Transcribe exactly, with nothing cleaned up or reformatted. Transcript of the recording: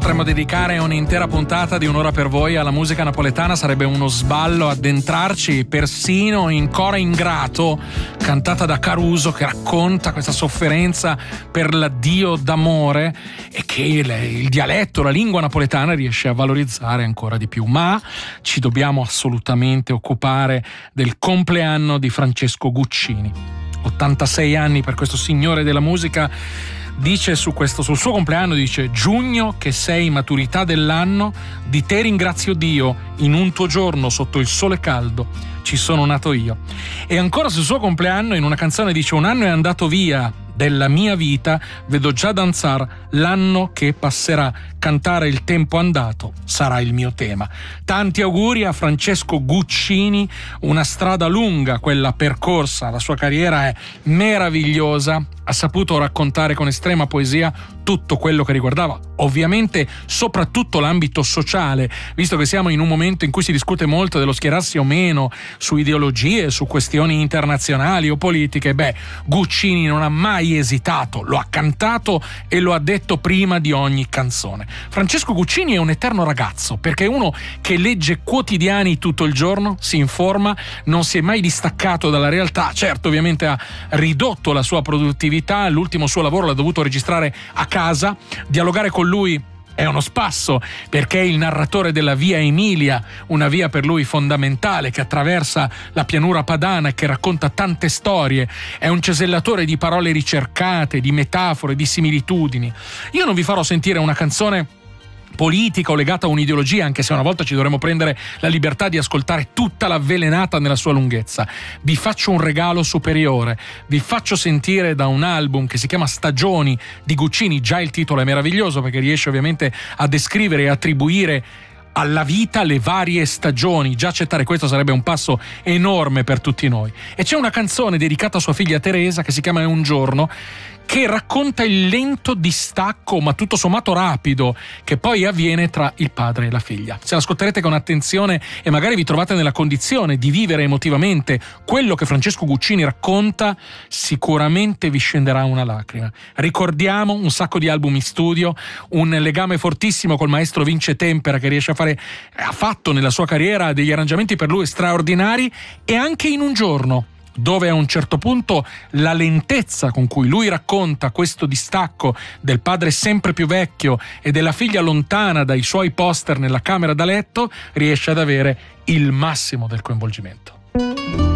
potremmo dedicare un'intera puntata di un'ora per voi alla musica napoletana, sarebbe uno sballo addentrarci persino in Cora Ingrato, cantata da Caruso, che racconta questa sofferenza per l'addio d'amore e che il, il dialetto, la lingua napoletana riesce a valorizzare ancora di più. Ma ci dobbiamo assolutamente occupare del compleanno di Francesco Guccini. ottantasei anni per questo signore della musica. Dice su questo, sul suo compleanno, dice: giugno che sei maturità dell'anno, di te ringrazio Dio, in un tuo giorno sotto il sole caldo ci sono nato io. E ancora sul suo compleanno in una canzone dice: un anno è andato via della mia vita, vedo già danzar l'anno che passerà, cantare il tempo andato sarà il mio tema. Tanti auguri a Francesco Guccini, una strada lunga quella percorsa, la sua carriera è meravigliosa, ha saputo raccontare con estrema poesia tutto quello che riguardava ovviamente soprattutto l'ambito sociale, visto che siamo in un momento in cui si discute molto dello schierarsi o meno su ideologie, su questioni internazionali o politiche. Beh, Guccini non ha mai esitato, lo ha cantato e lo ha detto prima di ogni canzone. Francesco Guccini è un eterno ragazzo, perché è uno che legge quotidiani tutto il giorno, si informa, non si è mai distaccato dalla realtà. Certo, ovviamente ha ridotto la sua produttività, l'ultimo suo lavoro l'ha dovuto registrare a casa. Dialogare con lui è uno spasso, perché è il narratore della Via Emilia, una via per lui fondamentale che attraversa la pianura padana e che racconta tante storie. È un cesellatore di parole ricercate, di metafore, di similitudini. Io non vi farò sentire una canzone politica o legata a un'ideologia, anche se una volta ci dovremmo prendere la libertà di ascoltare tutta l'avvelenata nella sua lunghezza. Vi faccio un regalo superiore, vi faccio sentire da un album che si chiama Stagioni di Guccini. Già il titolo è meraviglioso, perché riesce ovviamente a descrivere e attribuire alla vita le varie stagioni. Già accettare questo sarebbe un passo enorme per tutti noi. E c'è una canzone dedicata a sua figlia Teresa che si chiama È un giorno, che racconta il lento distacco, ma tutto sommato rapido, che poi avviene tra il padre e la figlia. Se l'ascolterete con attenzione e magari vi trovate nella condizione di vivere emotivamente quello che Francesco Guccini racconta, sicuramente vi scenderà una lacrima. Ricordiamo un sacco di album in studio, un legame fortissimo col maestro Vince Tempera, che riesce a fare, ha fatto nella sua carriera degli arrangiamenti per lui straordinari, e anche In un giorno, dove a un certo punto la lentezza con cui lui racconta questo distacco del padre sempre più vecchio e della figlia lontana dai suoi poster nella camera da letto riesce ad avere il massimo del coinvolgimento.